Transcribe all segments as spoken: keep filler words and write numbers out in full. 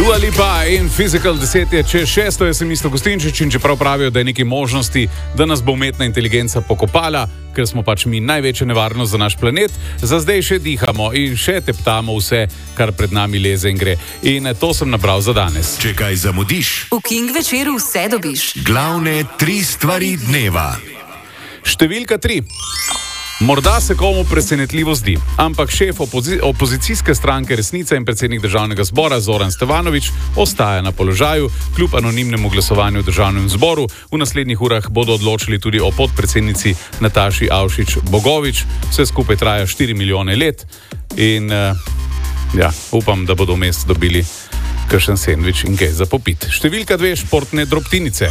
Dua Lipa in Physical deset je čez šesto, jaz sem Isto Gustinčič in čeprav pravijo, da je nekaj možnosti, da nas bo umetna inteligenca pokopala, ker smo pač mi največja nevarnost za naš planet, za zdaj še dihamo in še teptamo vse, kar pred nami leze in gre. In to sem nabral za danes. Če kaj zamudiš, v King večeru vse dobiš. Glavne tri stvari dneva. Številka tri. Morda se komu presenetljivo zdi, ampak šef opozi- opozicijske stranke Resnica in predsednik državnega zbora Zoran Stevanović ostaja na položaju, kljub anonimnemu glasovanju v državnem zboru. V naslednjih urah bodo odločili tudi o podpredsednici Nataši Avšič Bogovič. Vse skupaj traja štiri milijone let in uh, ja, upam, da bodo vmes dobili kakšen sendvič in kaj za popit. Številka dve, športne drobtinice.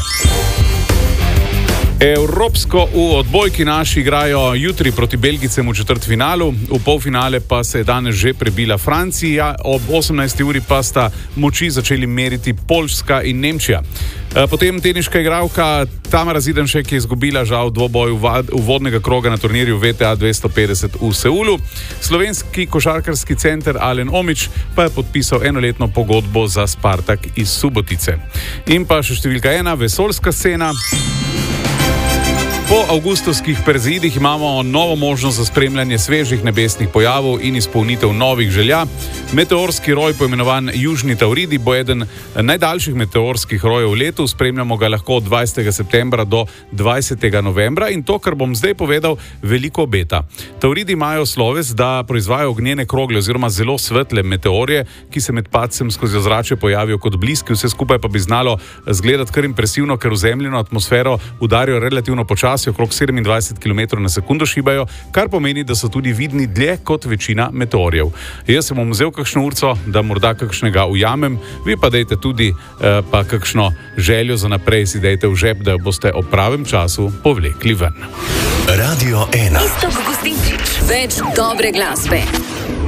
Evropsko v odbojki naši igrajo jutri proti Belgicem v četrtfinalu, v polfinale pa se je danes že prebila Francija, ob osemnajsti uri pa sta moči začeli meriti Poljska in Nemčija. Potem teniška igralka Tamara Zidanšek je izgubila žal dvoboj uvodnega kroga na turnirju V T A dvesto petdeset v Seulu. Slovenski košarkarski center Alen Omić pa je podpisal enoletno pogodbo za Spartak iz Subotice. In pa še številka ena, vesoljska scena. Po avgustovskih perzeidih imamo novo možnost za spremljanje svežih nebesnih pojavov in izpolnitev novih želja. Meteorski roj, poimenovan Južni Tauridi, bo eden najdaljših meteorskih rojev v letu. Spremljamo ga lahko od dvajsetega septembra do dvajsetega novembra in to, kar bom zdaj povedal, veliko obeta. Tauridi imajo sloves, da proizvajajo ognjene krogle oziroma zelo svetle meteorje, ki se med padcem skozi ozračje pojavijo kot bliski, vse skupaj pa bi znalo zgledati kar impresivno, ker v zemljino atmosfero udarijo relativno počasno, okrog sedemindvajset kilometrov na sekundo šibajo, kar pomeni, da so tudi vidni dlje kot večina meteorjev. Jaz sem bom vzel kakšno urco, da morda kakšnega ujamem, vi pa dejte tudi eh, pa kakšno željo za naprej si dejte v žep, da boste ob pravem času povlekli ven. Radio ena. Isto Gustinčič, več dobre glasbe.